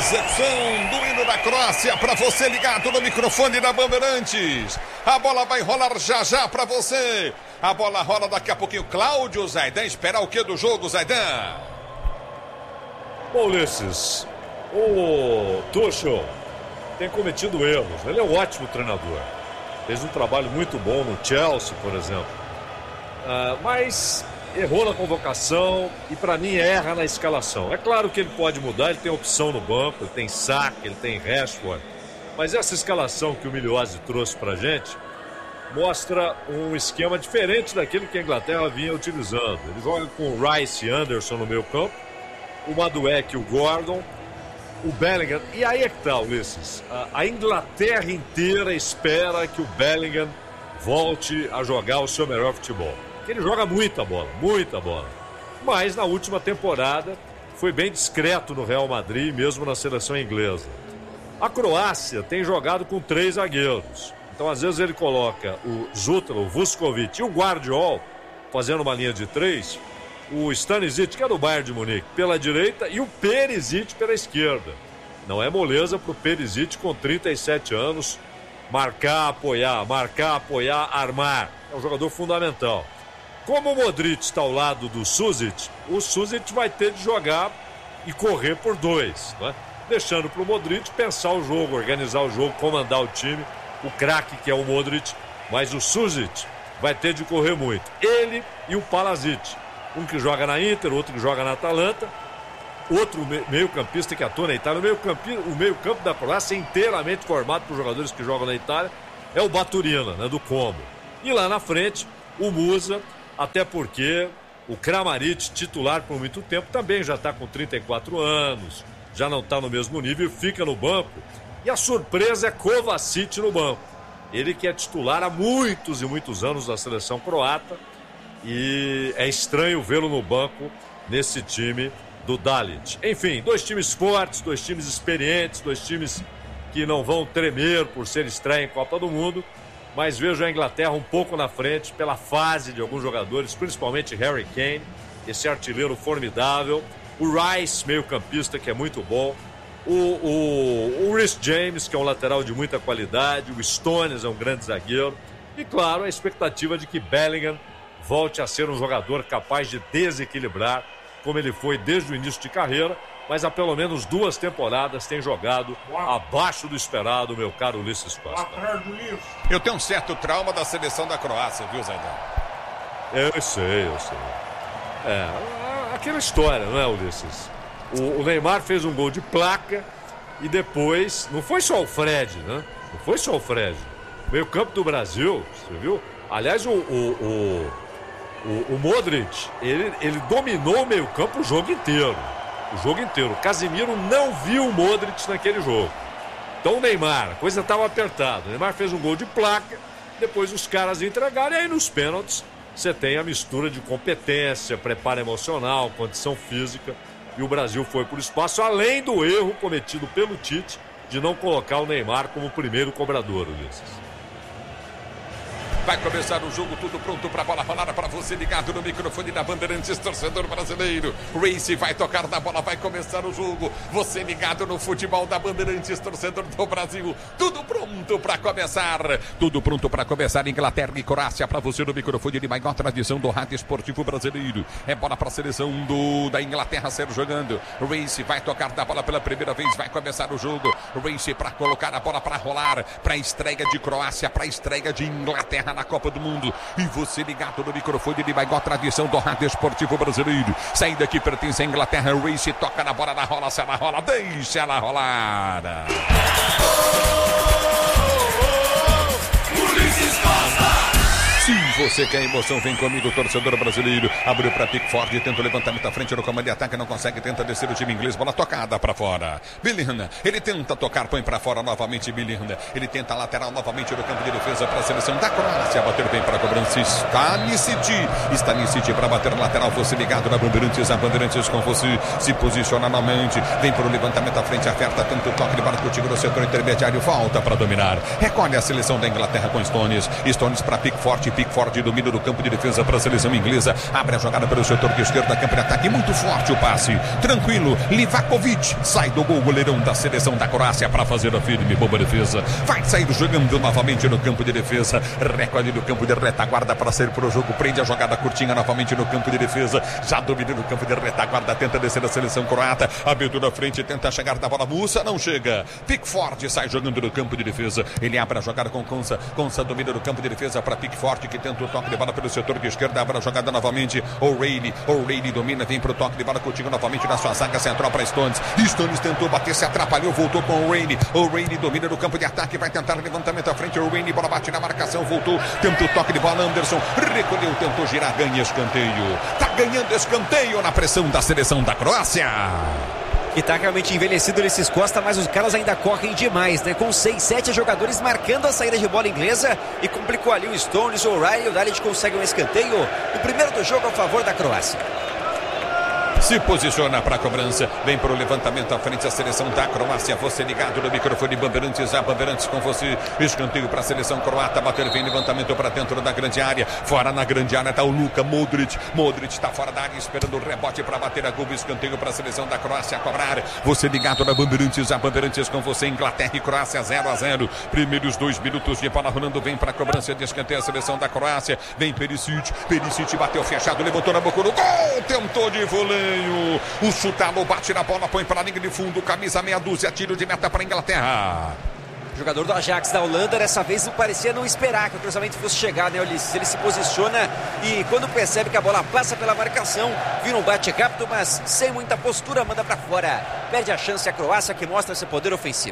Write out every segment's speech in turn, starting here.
execução do hino da Croácia para você ligado no microfone da Bandeirantes. A bola vai rolar já para você. A bola rola daqui a pouquinho. Cláudio Zaidan, espera o que do jogo, Zaidan? Bom, Ulisses, o Tuchel tem cometido erros. Ele é um ótimo treinador. Fez um trabalho muito bom no Chelsea, por exemplo. Mas errou na convocação e, para mim, erra na escalação. É claro que ele pode mudar, ele tem opção no banco, ele tem Saka, ele tem Rashford. Mas essa escalação que o Miliose trouxe pra gente mostra um esquema diferente daquele que a Inglaterra vinha utilizando. Ele joga com o Rice e Anderson no meio campo, o Madueke e o Gordon, o Bellingham. E aí é que tá, Ulisses. A Inglaterra inteira espera que o Bellingham volte a jogar o seu melhor futebol. Ele joga muita bola. Mas na última temporada foi bem discreto no Real Madrid, mesmo na seleção inglesa. A Croácia tem jogado com 3 zagueiros. Então, às vezes, ele coloca o Zutalo, o Vuskovic e o Guardiol fazendo uma linha de 3. O Stanisic, que é do Bayern de Munique, pela direita e o Perisic pela esquerda. Não é moleza para o Perisic com 37 anos marcar, apoiar, armar. É um jogador fundamental. Como o Modric está ao lado do Susic, o Susic vai ter de jogar e correr por 2, né? Deixando para o Modric pensar o jogo, organizar o jogo, comandar o time. O craque que é o Modric, mas o Susic vai ter de correr muito. Ele e o Palazic, um que joga na Inter, outro que joga na Atalanta, outro meio-campista que atua na Itália. O meio-campo da Croácia é inteiramente formado por jogadores que jogam na Itália, é o Baturina, né, do Como. E lá na frente, o Musa, até porque o Kramaric, titular por muito tempo, também já está com 34 anos, já não está no mesmo nível, fica no banco. E a surpresa é Kovacic no banco. Ele que é titular há muitos e muitos anos da seleção croata. E é estranho vê-lo no banco nesse time do Dalit. Enfim, 2 times fortes, 2 times experientes, 2 times que não vão tremer por ser estreia em Copa do Mundo. Mas vejo a Inglaterra um pouco na frente pela fase de alguns jogadores, principalmente Harry Kane, esse artilheiro formidável. O Rice, meio-campista, que é muito bom. O Reece James, que é um lateral de muita qualidade. O Stones é um grande zagueiro. E, claro, a expectativa de que Bellingham volte a ser um jogador capaz de desequilibrar, como ele foi desde o início de carreira, mas há pelo menos 2 temporadas tem jogado abaixo do esperado, meu caro Ulisses Costa. Eu tenho um certo trauma da seleção da Croácia, viu, Zaidan? Eu sei. Aquela história, não é, Ulisses? O Neymar fez um gol de placa e depois, não foi só o Fred, né? Não foi só o Fred. O meio-campo do Brasil, você viu? Aliás, o Modric, ele dominou o meio-campo o jogo inteiro. O Casemiro não viu o Modric naquele jogo. Então o Neymar, a coisa estava apertada. O Neymar fez um gol de placa, depois os caras entregaram, e aí nos pênaltis você tem a mistura de competência, preparo emocional, condição física. E o Brasil foi por espaço, além do erro cometido pelo Tite de não colocar o Neymar como primeiro cobrador, Ulisses. Vai começar o jogo, tudo pronto para a bola rolar para você ligado no microfone da Bandeirantes, torcedor brasileiro. Race vai tocar na bola, vai começar o jogo. Você ligado no futebol da Bandeirantes, torcedor do Brasil. Tudo pronto para começar. Tudo pronto para começar. Inglaterra e Croácia para você no microfone de maior tradição do rádio esportivo brasileiro. É bola para a seleção da Inglaterra ser jogando. Race vai tocar na bola pela primeira vez, vai começar o jogo. Race para colocar a bola para rolar, para a estreia de Croácia, para a estreia de Inglaterra na Copa do Mundo. E você ligado no microfone de maior tradição do rádio esportivo brasileiro. Saída que pertence à Inglaterra. Race toca na bola, na rola, se ela rola, deixa ela rolar. Ulisses Costa! Se você quer emoção, vem comigo, torcedor brasileiro. Abriu para Pickford, tenta o levantamento à frente no comando de ataque, não consegue, tenta descer o time inglês, bola tocada para fora. Bellingham, ele tenta tocar, põe para fora novamente Bellingham. Ele tenta a lateral novamente no campo de defesa para a seleção da Croácia. Bater bem para a cobrança. Stanisic para bater na lateral. Você ligado na Bandeirantes, a Bandeirantes com você se posiciona novamente. Vem para o levantamento à frente, aperta tanto toque de bola contigo no setor intermediário. Volta para dominar. Recolhe a seleção da Inglaterra com Stones. Stones para Pickford Pickford domina do campo de defesa para a seleção inglesa. Abre a jogada pelo setor de esquerda, campo de ataque. Muito forte o passe. Tranquilo. Livakovic sai do gol. Goleirão da seleção da Croácia para fazer a firme boa defesa. Vai sair jogando novamente no campo de defesa. Recorde do campo de retaguarda para sair para o jogo. Prende a jogada curtinha novamente no campo de defesa. Já domina no campo de retaguarda. Tenta descer a seleção croata. Abertura na frente. Tenta chegar da bola. Musa não chega. Pickford sai jogando no campo de defesa. Ele abre a jogada com Konsa. Konsa domina no campo de defesa para Pickford, que tenta o toque de bola pelo setor de esquerda. Abre a jogada novamente. O'Reilly domina. Vem para o toque de bola contigo novamente na sua zaga central para Stones. Stones tentou bater, se atrapalhou. Voltou com O'Reilly domina no campo de ataque. Vai tentar levantamento à frente. O'Reilly, bola bate na marcação. Voltou. Tenta o toque de bola. Anderson recolheu. Tentou girar. Ganha escanteio. Tá ganhando escanteio na pressão da seleção da Croácia. Que tá realmente envelhecido nesses Costa, mas os caras ainda correm demais, né? Com 6, 7 jogadores marcando a saída de bola inglesa e complicou ali o Stones, o O'Reilly, o Dalit consegue um escanteio. O primeiro do jogo a favor da Croácia. Se posiciona para a cobrança, vem para o levantamento à frente a seleção da Croácia. Você ligado no microfone Bandeirantes, a Bandeirantes com você. Escanteio para a seleção croata, bater, vem levantamento para dentro da grande área. Fora na grande área está o Luka Modric. Modric está fora da área esperando o rebote para bater a gol. Escanteio para a seleção da Croácia a cobrar. Você ligado na Bandeirantes, a Bandeirantes com você. Inglaterra e Croácia 0-0. Primeiros 2 minutos de bola rolando, vem para a cobrança de escanteio a seleção da Croácia. Vem Perisic bateu fechado, levantou na boca do gol, tentou de voleio. O chutalo bate na bola, põe para a linha de fundo, camisa meia dúzia, tiro de meta para a Inglaterra. Jogador do Ajax da Holanda, dessa vez não parecia não esperar que o cruzamento fosse chegar, né? Ele se posiciona e quando percebe que a bola passa pela marcação, vira um bate rápido, mas sem muita postura, manda para fora. Perde a chance a Croácia, que mostra seu poder ofensivo.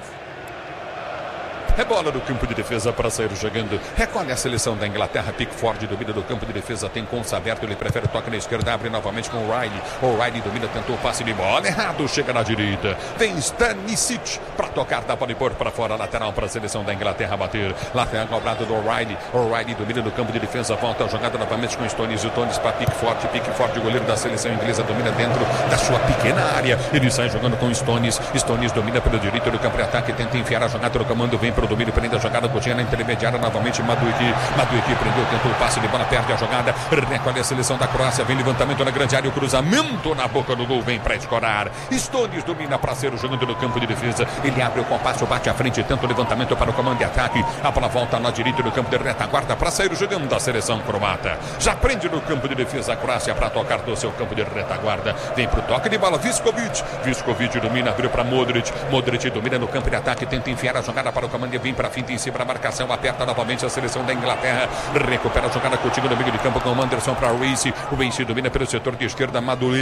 Rebola do campo de defesa para sair jogando. Recolhe a seleção da Inglaterra. Pickford domina do campo de defesa. Tem Konsa aberto. Ele prefere o toque na esquerda. Abre novamente com o O'Reilly. O'Reilly domina. Tentou o passe de bola. Errado. Chega na direita. Vem Stanisic para tocar da bola e pôr para fora. Lateral para a seleção da Inglaterra bater. Lateral cobrado do O'Reilly. O'Reilly domina do campo de defesa. Volta a jogada novamente com Stones. O Stones para Pickford. Pickford, goleiro da seleção inglesa, domina dentro da sua pequena área. Ele sai jogando com Stones. Stones domina pelo direito do campo de ataque. Tenta enfiar a jogada no comando. Vem para o domínio, prende a jogada, Coutinho na intermediária, novamente Madueke prendeu, tentou o passe de bola, perde a jogada, recolhe a seleção da Croácia, vem levantamento na grande área, o cruzamento na boca do gol, vem para escorar. Stones domina para ser jogando no campo de defesa, ele abre o compasso, bate à frente, tenta o levantamento para o comando de ataque, a bola volta na direita do campo de retaguarda para sair jogando da seleção croata. Já prende no campo de defesa a Croácia para tocar do seu campo de retaguarda, vem para o toque de bola, Viskovic domina, abriu para Modric domina no campo de ataque, tenta enfiar a jogada para o comando e vem para fim em cima da marcação, aperta novamente a seleção da Inglaterra, recupera a jogada contigo no meio de campo com o Anderson para o Reis domina pelo setor de esquerda,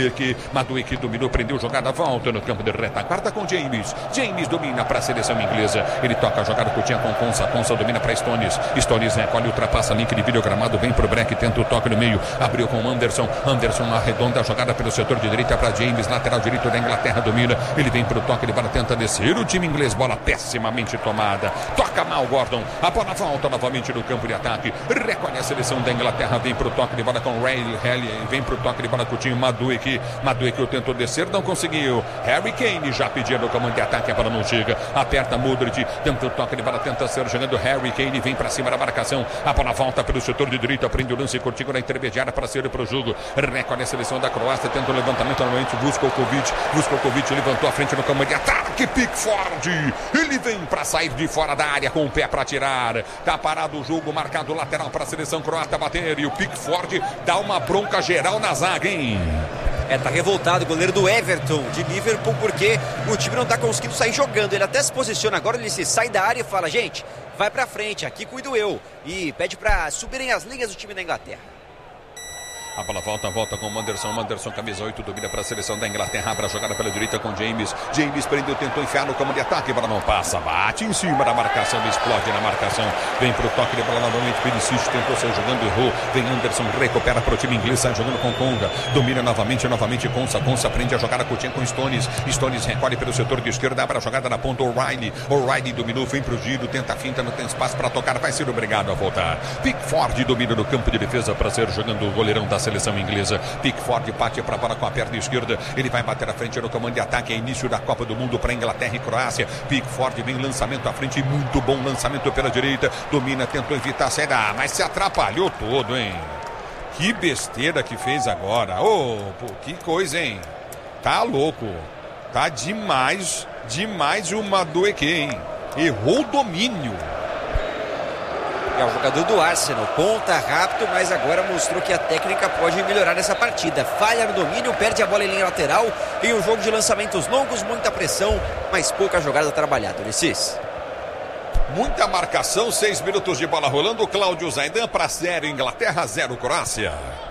Madueke dominou, prendeu jogada, volta no campo de retaguarda com James domina para a seleção inglesa, ele toca a jogada curtinha com Konsa domina para Stones recolhe, ultrapassa a link de videogramado, vem pro break, tenta o toque no meio, abriu com o Anderson arredonda a jogada pelo setor de direita para James, lateral direito da Inglaterra domina, ele vem pro toque de bola, tenta descer, o time inglês, bola pessimamente tomada, toca mal Gordon, a bola volta novamente no campo de ataque, recolhe a seleção da Inglaterra, vem pro toque de bola com O'Reilly, vem pro toque de bola com o time Madueke tentou descer, não conseguiu, Harry Kane já pediu no comando de ataque, a bola não chega, aperta Modric, tenta o toque de bola, tenta ser jogando Harry Kane, vem pra cima da marcação, a bola volta pelo setor de direita, prende o lance curtinho na intermediária para sair pro jogo, recolhe a seleção da Croácia, tenta o levantamento novamente, Vuskovic levantou a frente no comando de ataque, Pickford, ele vem pra sair de fora da área com o pé para tirar, tá parado o jogo, marcado lateral para a seleção croata bater, e o Pickford dá uma bronca geral na zaga, hein? Tá revoltado o goleiro do Everton de Liverpool, porque o time não tá conseguindo sair jogando, ele até se posiciona agora, ele se sai da área e fala, gente, vai pra frente, aqui cuido eu, e pede para subirem as linhas do time da Inglaterra. A bola volta com o Anderson, camisa 8, domina para a seleção da Inglaterra, abre a jogada pela direita com James prendeu, tentou enfiar no campo de ataque, a bola não passa, bate em cima da marcação, explode na marcação, vem pro toque de bola novamente, Perisic tentou sair jogando, errou, vem Anderson, recupera para o time inglês, sai jogando com Konga, domina novamente Konsa prende a jogada curtinha com Stones recolhe pelo setor de esquerda, abre a jogada na ponta, O'Reilly dominou, vem pro giro, tenta a finta, não tem espaço para tocar, vai ser obrigado a voltar. Pickford domina no campo de defesa para ser jogando o goleirão da seleção inglesa. Pickford bate para a bola com a perna esquerda. Ele vai bater à frente no comando de ataque. É início da Copa do Mundo para Inglaterra e Croácia. Pickford vem lançamento à frente. Muito bom lançamento pela direita. Domina, tentou evitar a saída. Mas se atrapalhou todo, hein? Que besteira que fez agora. Que coisa, hein? Tá louco. Tá demais o Madueke, hein? Errou o domínio. É o jogador do Arsenal, ponta rápido, mas agora mostrou que a técnica pode melhorar nessa partida. Falha no domínio, perde a bola em linha lateral. Em um jogo de lançamentos longos, muita pressão, mas pouca jogada trabalhada, Ulisses. Muita marcação, 6 minutos de bola rolando. Cláudio Zaidan para 0, Inglaterra 0, Croácia.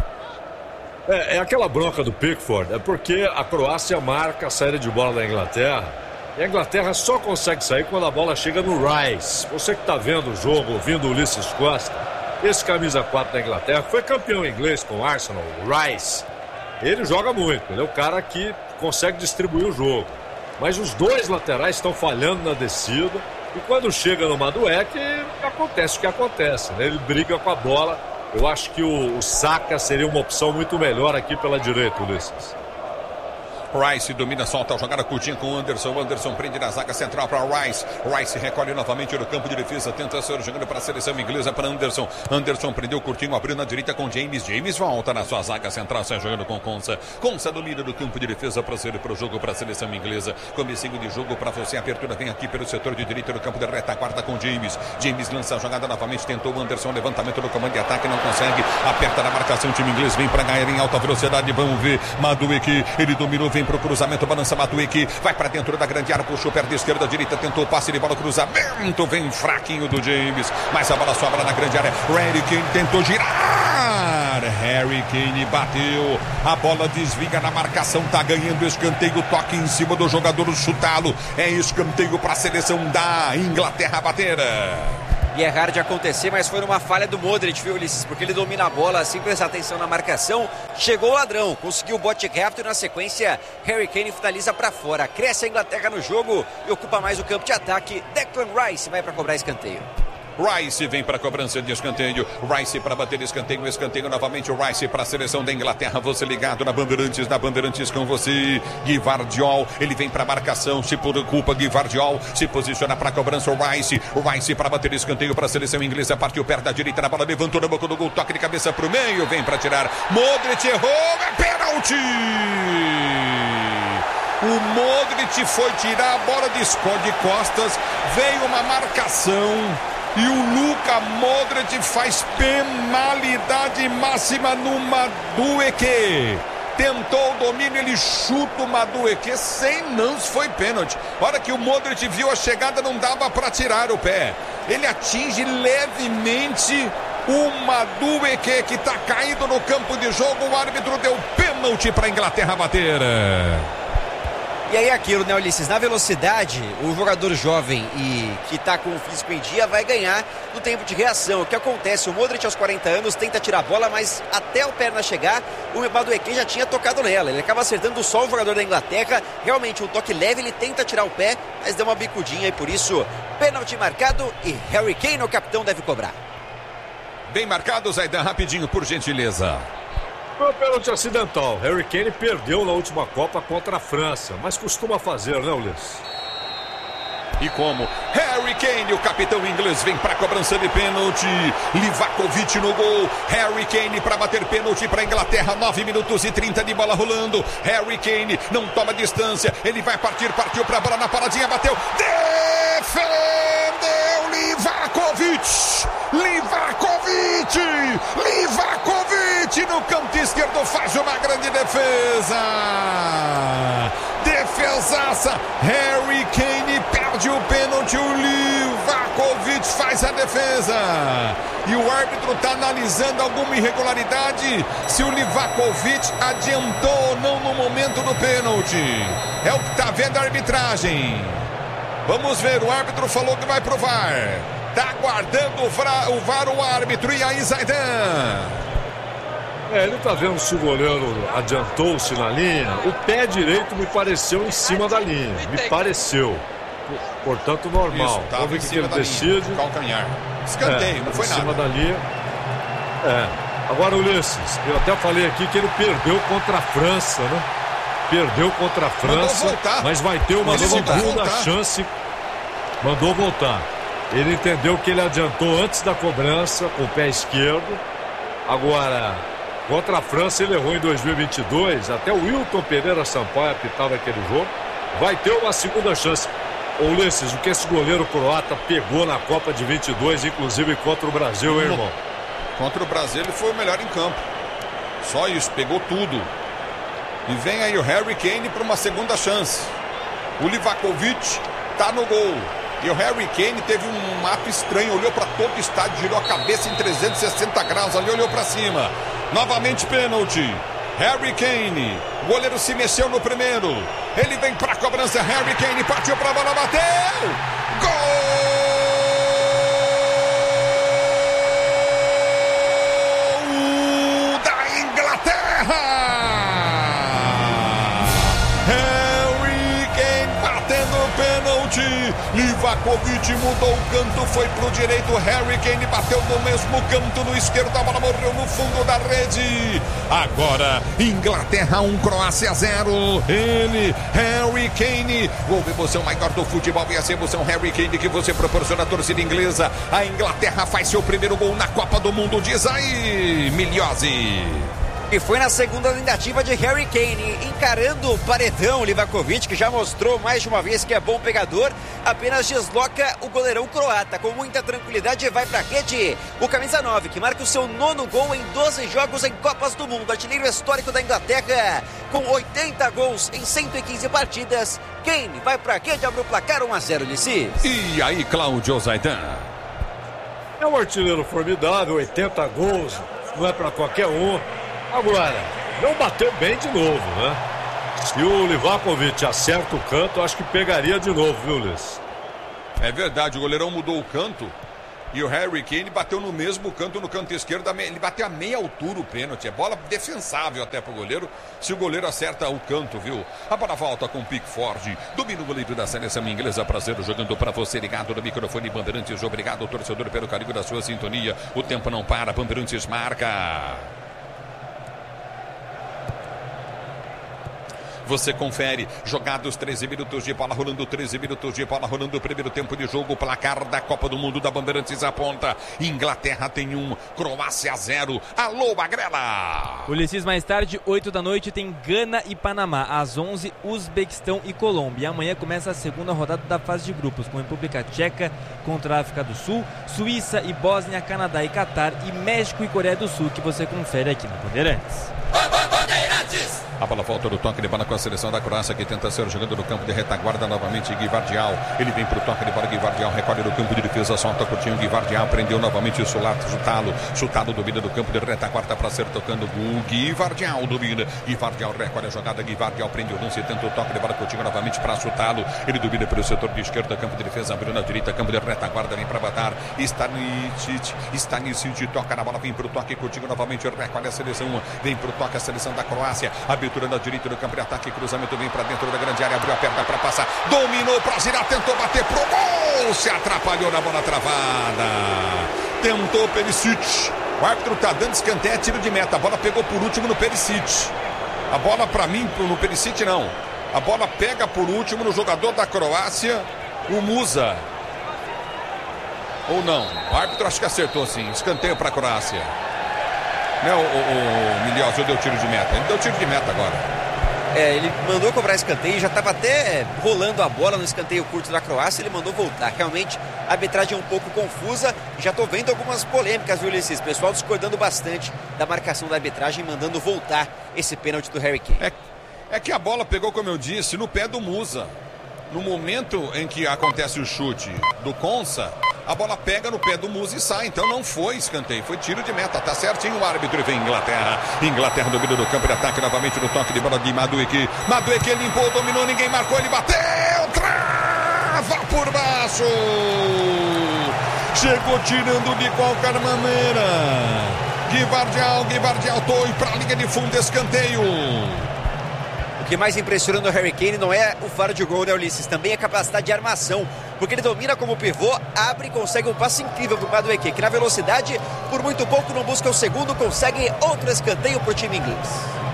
É aquela bronca do Pickford, é porque a Croácia marca a saída de bola da Inglaterra. E a Inglaterra só consegue sair quando a bola chega no Rice. Você que está vendo o jogo, ouvindo o Ulisses Costa, esse camisa 4 da Inglaterra foi campeão inglês com o Arsenal, o Rice. Ele joga muito, ele é o cara que consegue distribuir o jogo. Mas os dois laterais estão falhando na descida. E quando chega no Madueke, acontece o que acontece, né? Ele briga com a bola. Eu acho que o Saka seria uma opção muito melhor aqui pela direita, Ulisses. Rice domina, solta a jogada curtinha com o Anderson. O Anderson prende na zaga central para Rice. Rice recolhe novamente no campo de defesa. Tenta ser jogando para a seleção inglesa para Anderson. Anderson prendeu curtinho, abriu na direita com James. James volta na sua zaga central, sai jogando com Konsa. Konsa domina no campo de defesa para ser para o jogo para a seleção inglesa. Comecinho de jogo para você. A abertura vem aqui pelo setor de direita no campo de retaguarda com James. James lança a jogada novamente. Tentou o Anderson. Levantamento no comando de ataque. Não consegue. Aperta na marcação. O time inglês vem para ganhar em alta velocidade. Vamos ver. Madueke. Ele dominou. Vem pro cruzamento, balança Madueke, vai para dentro da grande área, puxou perna esquerda, direita, tentou o passe de bola, cruzamento, vem fraquinho do James, mas a bola sobra na grande área. Harry Kane tentou girar, Harry Kane bateu, a bola desvia na marcação, tá ganhando escanteio, toque em cima do jogador, chutá-lo, é escanteio para a seleção da Inglaterra bater. E é raro de acontecer, mas foi numa falha do Modric, viu, Ulisses? Porque ele domina a bola, sem prestar atenção na marcação. Chegou o ladrão, conseguiu o bote rápido e na sequência, Harry Kane finaliza para fora. Cresce a Inglaterra no jogo e ocupa mais o campo de ataque. Declan Rice vai para cobrar escanteio. Rice vem para a cobrança de escanteio. Rice para bater escanteio. Escanteio novamente. O Rice para a seleção da Inglaterra. Você ligado na Bandeirantes com você. Gvardiol. Ele vem para a marcação. Se preocupa. Gvardiol se posiciona para a cobrança. O Rice. O Rice para bater escanteio para a seleção inglesa. Partiu perto da direita na bola. Levantou na boca do gol. Toque de cabeça para o meio. Vem para tirar. Modric errou. É pênalti. O Modric foi tirar a bola de costas. Veio uma marcação. E o Luka Modric faz penalidade máxima no Madueke. Tentou o domínio, ele chuta o Madueke. Sem mãos, foi pênalti. A hora que o Modric viu a chegada, não dava para tirar o pé. Ele atinge levemente o Madueke, que está caído no campo de jogo. O árbitro deu pênalti para a Inglaterra bater. E aí aquilo, né, Ulisses? Na velocidade, o jogador jovem e que tá com o físico em dia vai ganhar no tempo de reação. O que acontece? O Modric aos 40 anos tenta tirar a bola, mas até o perna chegar, o Madueke já tinha tocado nela. Ele acaba acertando só o jogador da Inglaterra. Realmente um toque leve, ele tenta tirar o pé, mas deu uma bicudinha e por isso, pênalti marcado e Harry Kane, o capitão, deve cobrar. Bem marcado, Zaidan, rapidinho, por gentileza. Foi um pênalti acidental. Harry Kane perdeu na última Copa contra a França, mas costuma fazer, né, Ulisses? E como Harry Kane, o capitão inglês, vem para a cobrança de pênalti. Livakovic no gol. Harry Kane para bater pênalti para a Inglaterra. 9 minutos e 30 de bola rolando. Harry Kane não toma distância. Ele vai partiu para a bola na paradinha, bateu. Defendeu Livakovic. Livakovic no canto esquerdo faz uma grande defesa. Defesaça. Harry Kane perde o pênalti. O Livakovic faz a defesa. E o árbitro está analisando alguma irregularidade. Se o Livakovic adiantou ou não no momento do pênalti. É o que está vendo a arbitragem. Vamos ver. O árbitro falou que vai pro VAR. Está aguardando o VAR, o árbitro. E aí, Zaidan? Ele está vendo se o goleiro adiantou-se na linha. O pé direito me pareceu em cima da linha. Me pareceu. Portanto, normal. Isso, vamos ver o que ele decide. Calcanhar. Escanteio, não foi em nada. Em cima da linha. Agora, Ulisses, eu até falei aqui que ele perdeu contra a França, né? Perdeu contra a França, mas vai ter uma segunda chance. Mandou voltar. Ele entendeu que ele adiantou antes da cobrança com o pé esquerdo. Agora, contra a França ele errou em 2022. Até o Wilton Pereira Sampaio apitava aquele jogo. Vai ter uma segunda chance. Ô, Ulisses, o que esse goleiro croata pegou na Copa de 22, inclusive contra o Brasil, hein, irmão? Contra o Brasil ele foi o melhor em campo. Só isso, pegou tudo. E vem aí o Harry Kane para uma segunda chance. O Livakovic tá no gol. E o Harry Kane teve um mapa estranho, olhou para todo o estádio, girou a cabeça em 360 graus ali, olhou para cima. Novamente pênalti. Harry Kane, o goleiro se mexeu no primeiro. Ele vem para a cobrança, Harry Kane partiu para a bola, bateu! Gol! Livakovic mudou o canto, foi pro direito, Harry Kane bateu no mesmo canto, no esquerdo, a bola morreu no fundo da rede. Agora, Inglaterra 1, Croácia 0. Ele, Harry Kane, ouve emoção maior do futebol e essa emoção Harry Kane que você proporciona à torcida inglesa. A Inglaterra faz seu primeiro gol na Copa do Mundo, diz aí, Miliose. E foi na segunda tentativa de Harry Kane, encarando o paredão. Livakovic, que já mostrou mais de uma vez que é bom pegador, apenas desloca o goleirão croata com muita tranquilidade e vai pra rede. O camisa 9, que marca o seu 9º gol em 12 jogos em Copas do Mundo, artilheiro histórico da Inglaterra, com 80 gols em 115 partidas. Kane vai pra rede, abre o placar 1-0, Ulisses. E aí, Cláudio Zaidan? É um artilheiro formidável, 80 gols, não é pra qualquer um. Agora, não bateu bem de novo, né? Se o Livakovic acerta o canto, acho que pegaria de novo, viu, Ulisses? É verdade, o goleirão mudou o canto e o Harry Kane bateu no mesmo canto, no canto esquerdo. Ele bateu a meia altura o pênalti. É bola defensável até pro goleiro, se o goleiro acerta o canto, viu? A bola volta com o Pickford. Domina o goleiro da seleção inglesa. Prazer jogando para você, ligado no microfone Bandeirantes. Obrigado, torcedor, pelo carinho da sua sintonia. O tempo não para, Bandeirantes marca. Você confere, jogados 13 minutos de bola rolando, 13 minutos de bola rolando, primeiro tempo de jogo, placar da Copa do Mundo da Bandeirantes aponta, Inglaterra tem 1, Croácia 0, alô Magrela! Ulisses, mais tarde, 8 da noite, tem Gana e Panamá, às 11, Uzbequistão e Colômbia. Amanhã começa a segunda rodada da fase de grupos, com República Tcheca contra a África do Sul, Suíça e Bósnia, Canadá e Catar, e México e Coreia do Sul, que você confere aqui no Bandeirantes. A bola volta do toque de bola com a seleção da Croácia, que tenta ser jogando no campo de retaguarda novamente. Guivardial, ele vem pro toque de bola. Guivardial recolhe no campo de defesa, solta curtinho. Guivardial prendeu novamente o Chutalo domina do campo de retaguarda para ser tocando o Guivardial domina. Guivardial recolhe a jogada. Guivardial prende o lance, tenta o toque de bola curtinho novamente para Chutalo. Ele domina pelo setor de esquerda, campo de defesa, abriu na direita, campo de retaguarda, vem para matar. Stanisic toca na bola, vem pro toque curtinho novamente. Recolhe a seleção, vem pro toque a seleção da Croácia. Abertura na direita do campo de ataque, cruzamento vem para dentro da grande área, abriu a perna para passar, dominou para girar, tentou bater pro gol, se atrapalhou na bola travada, tentou Perisic, o árbitro tá dando escanteio, tiro de meta, a bola pegou por último no Perisic, a bola para mim, no Perisic não, a bola pega por último no jogador da Croácia, o Musa, ou não, o árbitro acho que acertou sim, escanteio para a Croácia. Não, o Miliose deu tiro de meta. Ele deu tiro de meta agora. Ele mandou cobrar escanteio, já estava até rolando a bola no escanteio curto da Croácia, ele mandou voltar. Realmente, a arbitragem é um pouco confusa. Já estou vendo algumas polêmicas, viu, Ulisses? Pessoal discordando bastante da marcação da arbitragem, mandando voltar esse pênalti do Harry Kane. É que a bola pegou, como eu disse, no pé do Musa. No momento em que acontece o chute do Konsa, a bola pega no pé do Musa e sai. Então não foi escanteio, foi tiro de meta. Tá certinho o árbitro e vem Inglaterra. Inglaterra domina do campo de ataque novamente no toque de bola de Madueke. Madueke limpou, dominou, ninguém marcou, ele bateu. Trava por baixo. Chegou tirando de qualquer maneira. Guivardial, foi para a linha de fundo, escanteio. O que mais impressiona no Harry Kane não é o faro de gol, né, Ulisses? Também a capacidade de armação, porque ele domina como pivô, abre e consegue um passe incrível para o Madueke, que na velocidade, por muito pouco, não busca o segundo, consegue outro escanteio para o time inglês.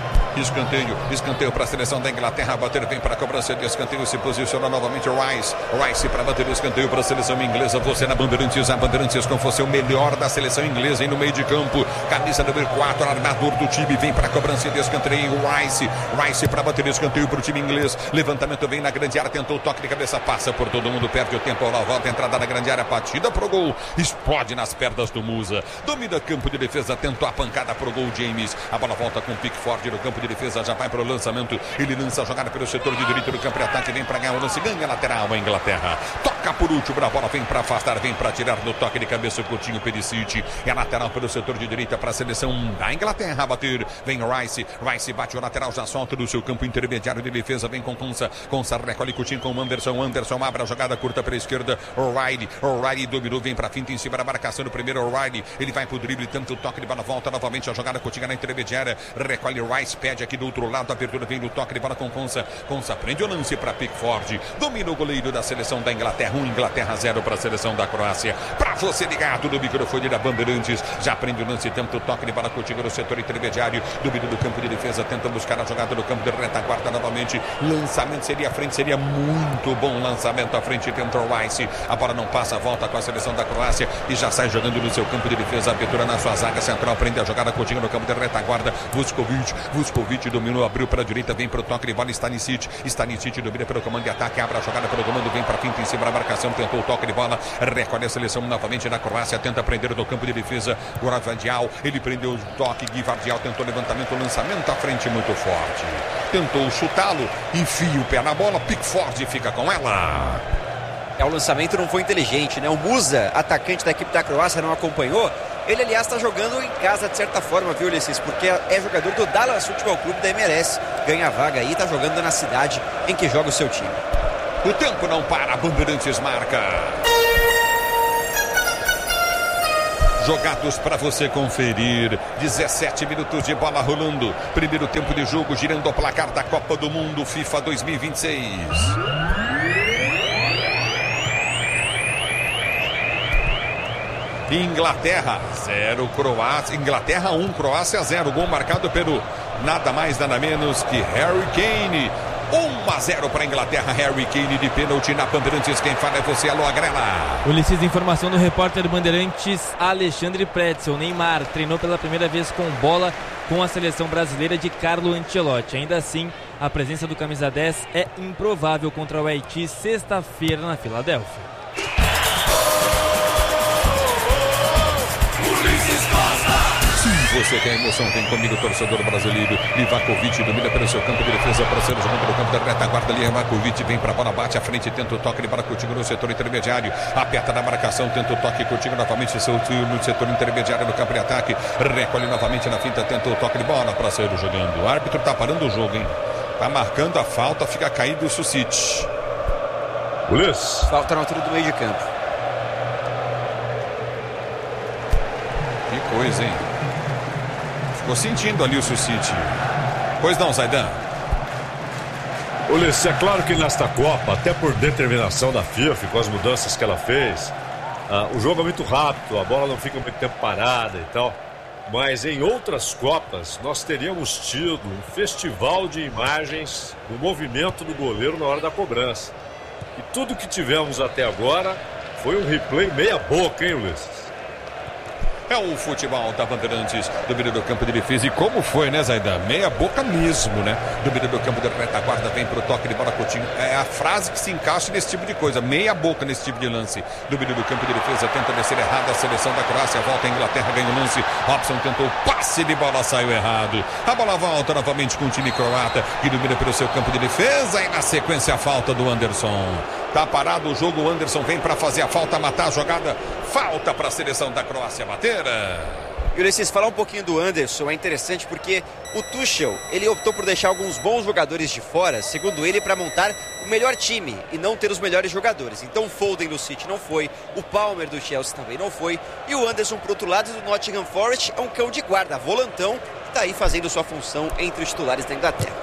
Escanteio para a seleção da Inglaterra. Bater, vem para a cobrança de escanteio. Se posiciona novamente Rice para bater o escanteio para a seleção inglesa. Você na Bandeirantes, a Bandeirantes com você o melhor da seleção inglesa. E no meio de campo, camisa número 4, armador do time. Vem para a cobrança de escanteio. Rice para bater o escanteio para o time inglês. Levantamento, vem na grande área, tentou o toque de cabeça, passa por todo mundo, perde o tempo. Lá volta, entrada na grande área, batida pro gol. Explode nas pernas do Musa. Domina campo de defesa, tentou a pancada pro gol. James. A bola volta com o Pickford no campo de defesa, já vai para o lançamento, ele lança a jogada pelo setor de direito do campo de ataque, vem para ganhar o lance, ganha lateral a Inglaterra, toca por último, a bola vem para afastar, vem para tirar no toque de cabeça o Coutinho Perisic, é lateral pelo setor de direita para a seleção da Inglaterra, bater, vem Rice bate o lateral, já solta do seu campo intermediário de defesa, vem com Konsa recolhe Coutinho com Anderson abre a jogada curta para a esquerda, O'Reilly dominou, vem para a finta em cima da marcação do primeiro O'Reilly, ele vai para o drible, tanto o toque de bola, volta novamente a jogada, Coutinho na intermediária, recolhe Rice, pede aqui do outro lado, a abertura vem no toque de bola com Konsa prende o lance para Pickford, domina o goleiro da seleção da Inglaterra, Inglaterra 0 para a seleção da Croácia, para você ligado no microfone da Bandeirantes, já prende o lance, tenta o toque de bola contigo no setor intermediário, domínio do campo de defesa, tenta buscar a jogada no campo de retaguarda novamente, lançamento seria à frente, seria muito bom lançamento à frente, tenta o Rice, a bola não passa, volta com a seleção da Croácia e já sai jogando no seu campo de defesa, abertura na sua zaga central, prende a jogada contigo no campo de retaguarda, Vuskovic dominou, abriu para a direita, vem para o toque de bola, Stanisic domina pelo comando de ataque, abre a jogada pelo comando, vem para a finta em cima da marcação, tentou o toque de bola, recolhe a seleção novamente na Croácia, tenta prender do campo de defesa, Gvardiol, ele prendeu o toque, Gvardiol tentou levantamento, lançamento à frente muito forte, tentou chutá-lo, enfia o pé na bola, Pickford fica com ela. O lançamento não foi inteligente, né? O Musa, atacante da equipe da Croácia, não acompanhou. Ele, aliás, está jogando em casa de certa forma, viu, Ulisses? Porque é jogador do Dallas Futebol Clube da MLS. Ganha a vaga aí, está jogando na cidade em que joga o seu time. O tempo não para, Bandeirantes marca. Jogados para você conferir, 17 minutos de bola rolando. Primeiro tempo de jogo, girando o placar da Copa do Mundo FIFA 2026. Inglaterra 0, Croácia. Inglaterra 1, Croácia 0. Gol marcado pelo nada mais, nada menos que Harry Kane. 1-0 para a Inglaterra, Harry Kane de pênalti na Bandeirantes. Quem fala é você, alô Agrela. Ulisses, informação do repórter Bandeirantes Alexandre Pretzel. Neymar treinou pela primeira vez com bola com a seleção brasileira de Carlo Ancelotti. Ainda assim, a presença do camisa 10 é improvável contra o Haiti sexta-feira na Filadélfia. Você quer emoção, vem comigo, torcedor brasileiro. Livakovic domina pelo seu campo de defesa para ser jogando pelo campo da retaguarda. Livakovic vem para a bola, bate à frente, tenta o toque de bola contigo no setor intermediário. Aperta na marcação, tenta o toque contigo novamente no setor intermediário do campo de ataque. Recolhe novamente na finta, tenta o toque de bola para ser jogando. O árbitro está parando o jogo, hein? Está marcando a falta, fica caído o Susic. Ulisses. Falta na altura do meio de campo. Que coisa, hein? Ficou sentindo ali o Susic. Pois não, Zaidan? Ulisses, é claro que nesta Copa, até por determinação da FIFA, com as mudanças que ela fez, o jogo é muito rápido, a bola não fica muito tempo parada e tal. Mas em outras Copas, nós teríamos tido um festival de imagens do movimento do goleiro na hora da cobrança. E tudo que tivemos até agora foi um replay meia boca, hein, Ulisses? É o futebol da Bandeirantes, domínio do campo de defesa. E como foi, né, Zaidan? Meia boca mesmo, né? Domínio do campo de retaguarda, vem pro toque de bola Coutinho. É a frase que se encaixa nesse tipo de coisa. Meia boca nesse tipo de lance. Domínio do campo de defesa, tenta descer errado a seleção da Croácia. Volta a Inglaterra, ganha o lance. Robson tentou, passe de bola, saiu errado. A bola volta novamente com o time croata, que domina pelo seu campo de defesa. E na sequência a falta do Anderson. Tá parado o jogo, o Anderson vem para fazer a falta, matar a jogada. Falta para a seleção da Croácia bater. E Ulisses, falar um pouquinho do Anderson é interessante porque o Tuchel, ele optou por deixar alguns bons jogadores de fora, segundo ele, para montar o melhor time e não ter os melhores jogadores. Então o Foden do City não foi, o Palmer do Chelsea também não foi, e o Anderson, por outro lado, do Nottingham Forest, é um cão de guarda, volantão, que está aí fazendo sua função entre os titulares da Inglaterra.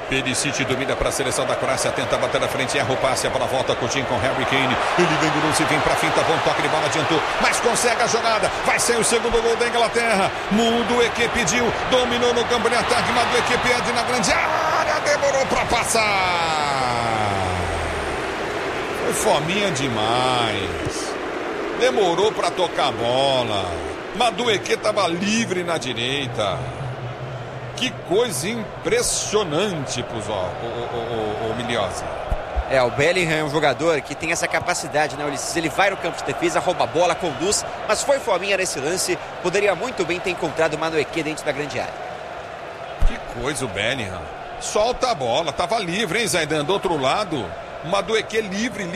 Perisic domina para a seleção da Croácia, tenta bater na frente, erra o passe, a bola volta, Coutinho com Harry Kane, ele vem do lance, vem para finta, bom toque de bola, adiantou, mas consegue a jogada, vai ser o segundo gol da Inglaterra, Madueke pediu, dominou no campo de ataque, Madueke pede na grande área, demorou para passar, foi fominha demais, demorou para tocar a bola, Madueke estava livre na direita. Que coisa impressionante, o Miliose. O Bellingham é um jogador que tem essa capacidade, né, Ulisses? Ele vai no campo de defesa, rouba a bola, conduz, mas foi fominha nesse lance. Poderia muito bem ter encontrado o Madueke dentro da grande área. Que coisa o Bellingham. Solta a bola, tava livre, hein, Zaidan? Do outro lado, o Madueke livre.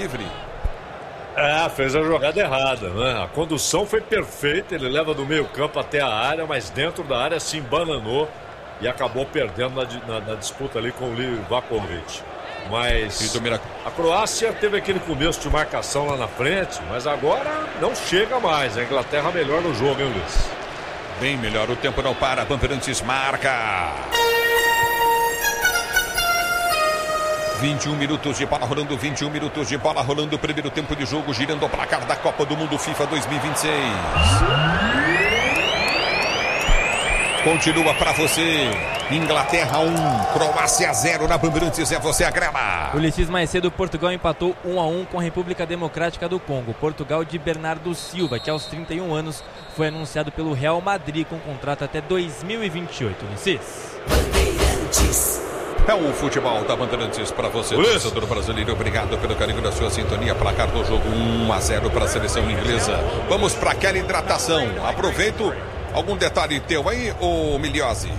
Fez a jogada errada, né? A condução foi perfeita, ele leva do meio campo até a área, mas dentro da área se embananou e acabou perdendo na disputa ali com o Livakovic. Mas a Croácia teve aquele começo de marcação lá na frente, mas agora não chega mais. A Inglaterra melhor no jogo, hein, Luiz? Bem melhor, o tempo não para, Bandeirantes marca. 21 minutos de bola rolando, primeiro tempo de jogo, girando o placar da Copa do Mundo FIFA 2026. Continua para você, Inglaterra 1, Croácia 0 na Bandeirantes, é você a grama. Ulisses, mais cedo, Portugal empatou 1-1 com a República Democrática do Congo. Portugal de Bernardo Silva, que aos 31 anos foi anunciado pelo Real Madrid com contrato até 2028. Ulisses. Bandeirantes. É o futebol da Bandeirantes para você, torcedor brasileiro. Obrigado pelo carinho da sua sintonia. Placar do jogo 1-0 para a seleção inglesa. Vamos para aquela hidratação. Aproveito. Algum detalhe teu aí, ô Miliose?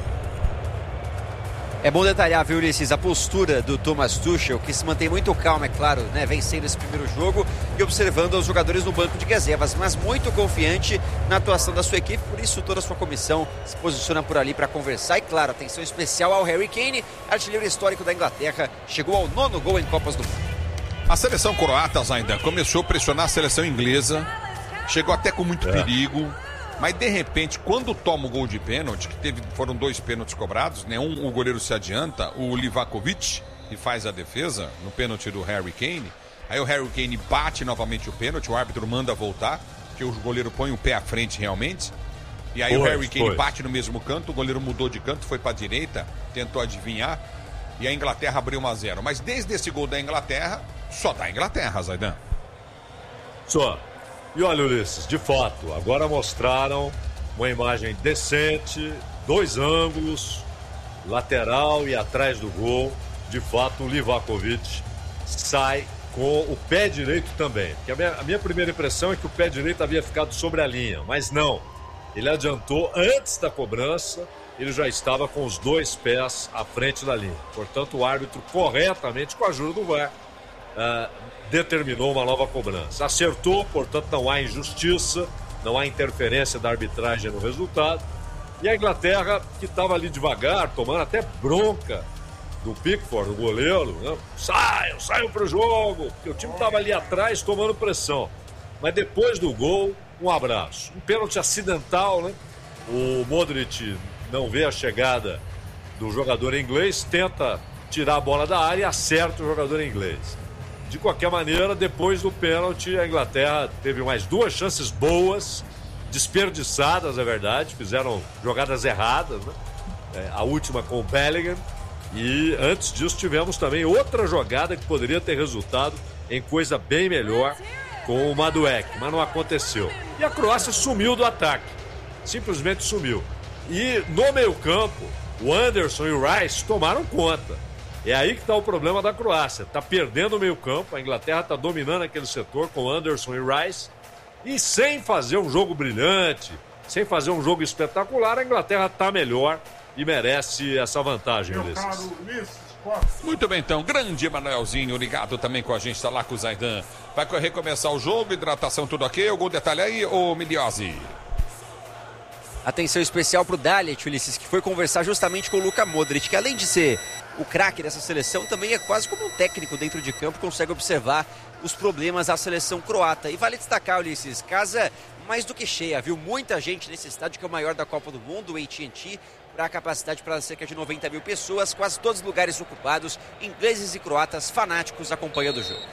É bom detalhar, viu, Ulisses, a postura do Thomas Tuchel, que se mantém muito calmo, é claro, né, vencendo esse primeiro jogo e observando os jogadores no banco de reservas, mas muito confiante na atuação da sua equipe, por isso toda a sua comissão se posiciona por ali para conversar. E claro, atenção especial ao Harry Kane, artilheiro histórico da Inglaterra, chegou ao 9º gol em Copas do Mundo. A seleção croata ainda começou a pressionar a seleção inglesa, chegou até com muito perigo. Mas de repente, quando toma o gol de pênalti, que foram 2 pênaltis cobrados, né? O goleiro se adianta, o Livakovic, que faz a defesa no pênalti do Harry Kane. Aí o Harry Kane bate novamente o pênalti, o árbitro manda voltar, que o goleiro põe o pé à frente realmente. E aí o Harry Kane bate no mesmo canto, o goleiro mudou de canto, foi para a direita, tentou adivinhar, e a Inglaterra abriu 1-0. Mas desde esse gol da Inglaterra, só dá Inglaterra, Zaidan. Só. E olha, Ulisses, de fato, agora mostraram uma imagem decente, 2 ângulos, lateral e atrás do gol. De fato, o Livakovic sai com o pé direito também. Porque a minha primeira impressão é que o pé direito havia ficado sobre a linha, mas não. Ele adiantou antes da cobrança, ele já estava com os 2 pés à frente da linha. Portanto, o árbitro corretamente, com a ajuda do VAR, determinou uma nova cobrança. Acertou, portanto não há injustiça, não há interferência da arbitragem no resultado. E a Inglaterra, que estava ali devagar, tomando até bronca do Pickford, o goleiro, né? Saiam para o jogo, porque o time estava ali atrás tomando pressão. Mas depois do gol, um abraço. Um pênalti acidental, né? O Modric não vê a chegada do jogador inglês, tenta tirar a bola da área e acerta o jogador inglês. De qualquer maneira, depois do pênalti, a Inglaterra teve mais 2 chances boas, desperdiçadas, é verdade, fizeram jogadas erradas, né? A última com o Bellingham, e antes disso tivemos também outra jogada que poderia ter resultado em coisa bem melhor com o Madueke, mas não aconteceu. E a Croácia sumiu do ataque, simplesmente sumiu. E no meio-campo, o Anderson e o Rice tomaram conta. É aí que está o problema da Croácia. Está perdendo o meio-campo, a Inglaterra está dominando aquele setor com Anderson e Rice. E sem fazer um jogo brilhante, sem fazer um jogo espetacular, a Inglaterra está melhor e merece essa vantagem, Ulisses. Muito bem, então. Grande Emanuelzinho ligado também com a gente, está lá com o Zaidan. Vai recomeçar o jogo, hidratação, tudo ok? Algum detalhe aí, ô Miliose? Atenção especial para o Dalot, Ulisses, que foi conversar justamente com o Luka Modric, que além de ser o craque dessa seleção, também é quase como um técnico dentro de campo, consegue observar os problemas da seleção croata. E vale destacar, Ulisses, casa mais do que cheia, viu? Muita gente nesse estádio, que é o maior da Copa do Mundo, o AT&T, para a capacidade para cerca de 90 mil pessoas, quase todos os lugares ocupados, ingleses e croatas fanáticos acompanhando o jogo.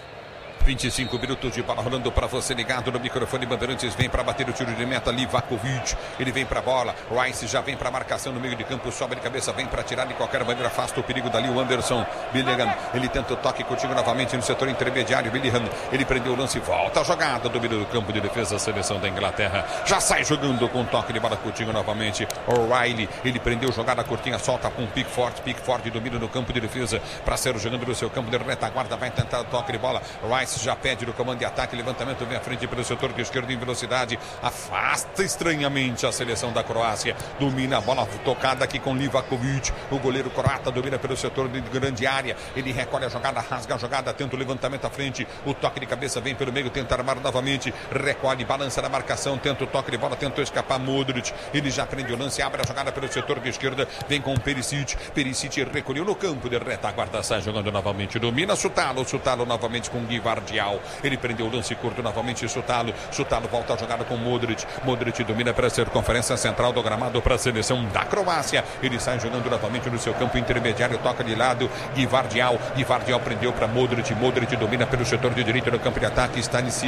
25 minutos de bola rolando para você ligado no microfone. Bandeirantes vem para bater o tiro de meta. Livakovic, ele vem para a bola. Rice já vem para a marcação no meio de campo. Sobe de cabeça, vem para tirar de qualquer maneira. Afasta o perigo dali. O Anderson Billingham, ele tenta o toque contigo novamente no setor intermediário. Billingham, ele prendeu o lance. Volta a jogada. Domínio do campo de defesa. A seleção da Inglaterra já sai jogando com toque de bola contigo novamente. O'Reilly, ele prendeu jogada curtinha. Solta com Pickford. Pickford domina no campo de defesa para ser jogando no seu campo de retaguarda. Vai tentar o toque de bola. Rice já pede no comando de ataque, levantamento vem à frente pelo setor de esquerda em velocidade, afasta estranhamente a seleção da Croácia, domina a bola tocada aqui com Livakovic, o goleiro croata domina pelo setor de grande área, ele recolhe a jogada, rasga a jogada, tenta o levantamento à frente, o toque de cabeça vem pelo meio, tenta armar novamente, recolhe, balança na marcação, tenta o toque de bola, tentou escapar Modric, ele já prende o lance, abre a jogada pelo setor de esquerda, vem com Perisic recolheu no campo de retaguarda, sai jogando novamente, domina Sutalo novamente com Gvardiol. Ele prendeu o lance curto novamente. Sutalo volta a jogada com Modric domina para ser conferência central do gramado para a seleção da Croácia. Ele sai jogando novamente no seu campo intermediário, toca de lado. Gvardiol prendeu para Modric domina pelo setor de direita no campo de ataque.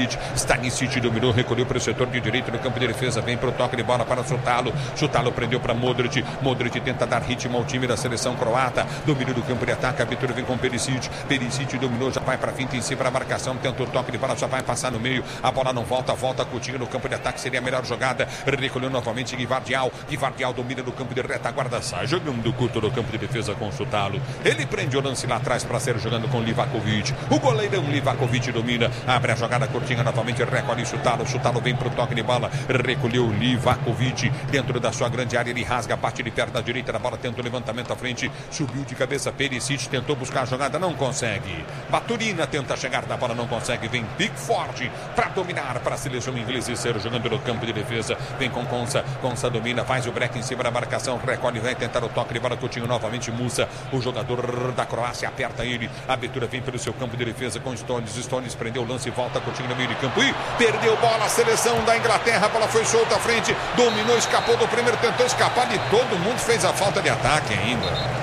Stanisic dominou, recolheu para o setor de direita no campo de defesa, vem para o toque de bola para Sutalo prendeu para Modric tenta dar ritmo ao time da seleção croata, domínio do campo de ataque, a abertura vem com Perisic dominou, já vai para finta em cima da marcação, tenta o toque de bola, já vai passar no meio, a bola não volta Coutinho no campo de ataque, seria a melhor jogada, recolheu novamente Gvardiol domina no campo de retaguarda, sai jogando curto no campo de defesa com Sutalo, ele prende o lance lá atrás para ser jogando com Livakovic, o goleirão Livakovic domina, abre a jogada curtinha novamente, recolhe Sutalo vem para o toque de bola, recolheu Livakovic dentro da sua grande área, ele rasga, bate de perna direita da bola, tenta o levantamento à frente, subiu de cabeça, Perisic tentou buscar a jogada, não consegue, Baturina tenta chegar da bola, não consegue, vem Pickford para dominar para a seleção inglesa e ser jogando no campo de defesa, vem com Konsa domina, faz o break em cima da marcação, recolhe, vai tentar o toque de bola, Coutinho novamente, Musa, o jogador da Croácia aperta ele, a abertura vem pelo seu campo de defesa com Stones prendeu o lance, volta Coutinho no meio de campo e perdeu bola, a seleção da Inglaterra, a bola foi solta à frente, dominou, escapou do primeiro, tentou escapar de todo mundo, fez a falta de ataque ainda.